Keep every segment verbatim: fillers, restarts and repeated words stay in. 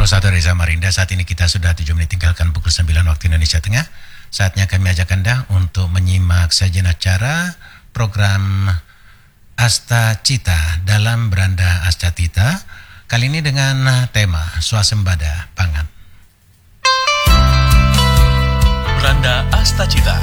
satu dari Samarinda. Saat ini kita sudah tujuh menit tinggalkan pukul sembilan waktu Indonesia Tengah. Saatnya kami ajak Anda untuk menyimak sejenak acara program Asta Cita dalam Beranda Asta Cita. Kali ini dengan tema Swasembada Pangan. Beranda Asta Cita.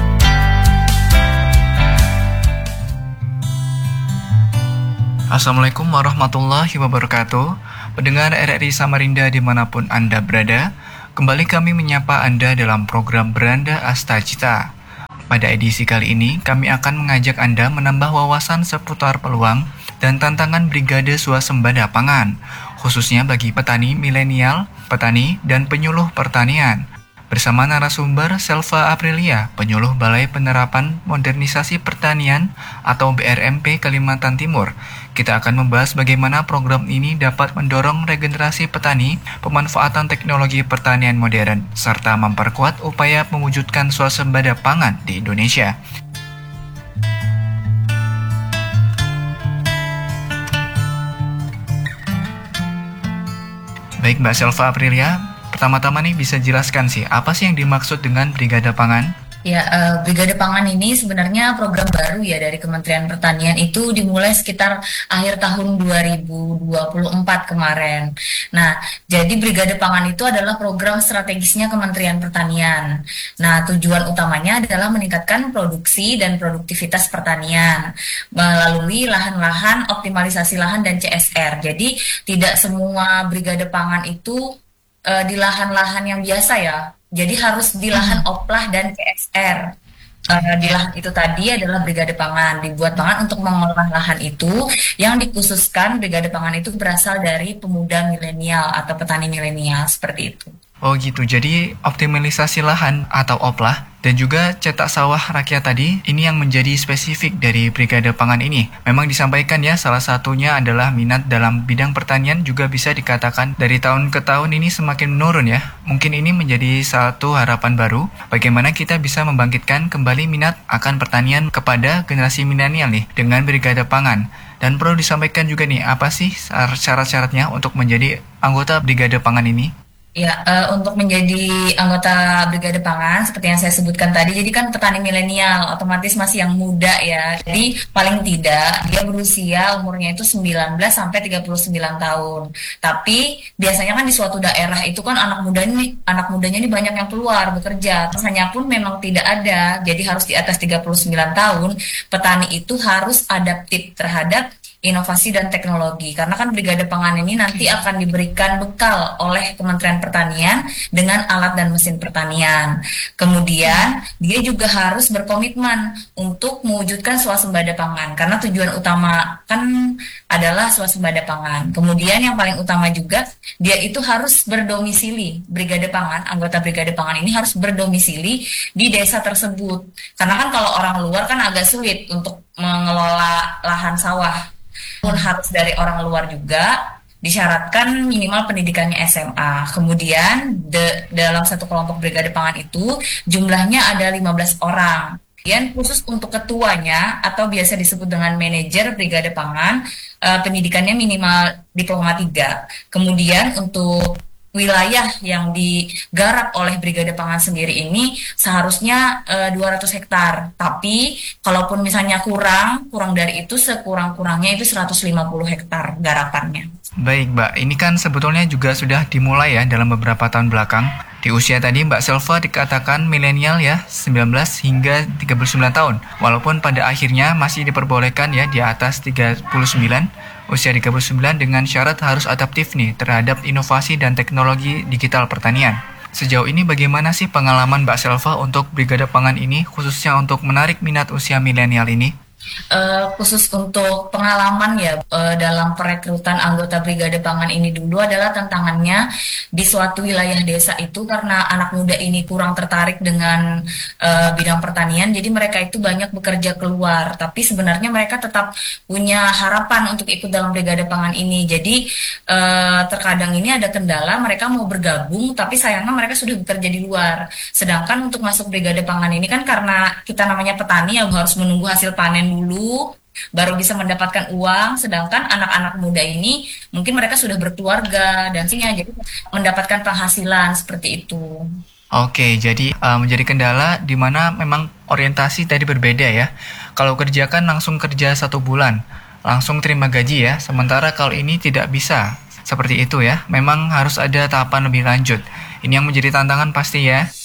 Assalamualaikum warahmatullahi wabarakatuh. Pendengar R R I Samarinda dimanapun Anda berada, kembali kami menyapa Anda dalam program Beranda Asta Cita. Pada edisi kali ini, kami akan mengajak Anda menambah wawasan seputar peluang dan tantangan Brigade Swasembada Pangan, khususnya bagi petani milenial, petani, dan penyuluh pertanian. Bersama narasumber Selva Aprilia, penyuluh Balai Penerapan Modernisasi Pertanian atau B R M P Kalimantan Timur. Kita akan membahas bagaimana program ini dapat mendorong regenerasi petani, pemanfaatan teknologi pertanian modern, serta memperkuat upaya mewujudkan swasembada pangan di Indonesia. Baik Mbak Selva Aprilia, pertama-tama nih bisa jelaskan sih, apa sih yang dimaksud dengan Brigade Pangan? Ya, uh, Brigade Pangan ini sebenarnya program baru ya dari Kementerian Pertanian, itu dimulai sekitar akhir tahun dua ribu dua puluh empat kemarin. Nah, jadi Brigade Pangan itu adalah program strategisnya Kementerian Pertanian. Nah, tujuan utamanya adalah meningkatkan produksi dan produktivitas pertanian melalui lahan-lahan, optimalisasi lahan dan C S R. Jadi, tidak semua Brigade Pangan itu uh, di lahan-lahan yang biasa ya. Jadi harus di lahan oplah dan C S R. Uh, di lahan itu tadi adalah Brigade Pangan. Dibuat pangan untuk mengolah lahan itu, yang dikhususkan Brigade Pangan itu berasal dari pemuda milenial atau petani milenial, seperti itu. Oh gitu, jadi optimalisasi lahan atau oplah dan juga cetak sawah rakyat tadi, ini yang menjadi spesifik dari Brigade Pangan ini. Memang disampaikan ya, salah satunya adalah minat dalam bidang pertanian juga bisa dikatakan dari tahun ke tahun ini semakin menurun ya. Mungkin ini menjadi satu harapan baru, bagaimana kita bisa membangkitkan kembali minat akan pertanian kepada generasi milenial nih dengan Brigade Pangan. Dan perlu disampaikan juga nih, apa sih syarat-syaratnya untuk menjadi anggota Brigade Pangan ini? Ya, uh, untuk menjadi anggota Brigade Pangan, seperti yang saya sebutkan tadi, jadi kan petani milenial, otomatis masih yang muda ya. Jadi paling tidak dia berusia umurnya itu sembilan belas sampai tiga puluh sembilan tahun. Tapi biasanya kan di suatu daerah itu kan anak mudanya anak mudanya ini banyak yang keluar bekerja. Rasanya pun memang tidak ada. Jadi harus di atas tiga puluh sembilan tahun, petani itu harus adaptif terhadap inovasi dan teknologi, karena kan Brigade Pangan ini nanti akan diberikan bekal oleh Kementerian Pertanian dengan alat dan mesin pertanian. Kemudian dia juga harus berkomitmen untuk mewujudkan swasembada pangan, karena tujuan utama kan adalah swasembada pangan. Kemudian yang paling utama juga, dia itu harus berdomisili. Brigade Pangan, anggota Brigade Pangan ini harus berdomisili di desa tersebut, karena kan kalau orang luar kan agak sulit untuk mengelola lahan sawah. Pun harus dari orang luar juga, disyaratkan minimal pendidikannya S M A. Kemudian de, dalam satu kelompok Brigade Pangan itu jumlahnya ada lima belas orang. Kemudian khusus untuk ketuanya atau biasa disebut dengan manajer Brigade Pangan, eh, pendidikannya minimal diploma tiga. Kemudian untuk wilayah yang digarap oleh Brigade Pangan sendiri ini seharusnya e, dua ratus hektar. Tapi kalaupun misalnya kurang, kurang dari itu, sekurang-kurangnya itu seratus lima puluh hektar garapannya. Baik Mbak, ini kan sebetulnya juga sudah dimulai ya dalam beberapa tahun belakang. Di usia tadi Mbak Selva dikatakan milenial ya, sembilan belas hingga tiga puluh sembilan tahun. Walaupun pada akhirnya masih diperbolehkan ya di atas tiga puluh sembilan, usia tiga puluh sembilan dengan syarat harus adaptif nih terhadap inovasi dan teknologi digital pertanian. Sejauh ini bagaimana sih pengalaman Mbak Selva untuk Brigade Pangan ini, khususnya untuk menarik minat usia milenial ini? Uh, khusus untuk pengalaman ya uh, dalam perekrutan anggota Brigade Pangan ini dulu adalah tantangannya di suatu wilayah desa itu, karena anak muda ini kurang tertarik dengan uh, bidang pertanian, jadi mereka itu banyak bekerja keluar, tapi sebenarnya mereka tetap punya harapan untuk ikut dalam Brigade Pangan ini. Jadi uh, terkadang ini ada kendala, mereka mau bergabung tapi sayangnya mereka sudah bekerja di luar. Sedangkan untuk masuk Brigade Pangan ini kan karena kita namanya petani ya harus menunggu hasil panen dulu, baru bisa mendapatkan uang, sedangkan anak-anak muda ini mungkin mereka sudah berkeluarga dan sehingga jadi mendapatkan penghasilan seperti itu. Oke, jadi uh, menjadi kendala di mana memang orientasi tadi berbeda ya. Kalau kerja kan langsung kerja satu bulan, langsung terima gaji ya. Sementara kalau ini tidak bisa seperti itu ya. Memang harus ada tahapan lebih lanjut. Ini yang menjadi tantangan pasti ya.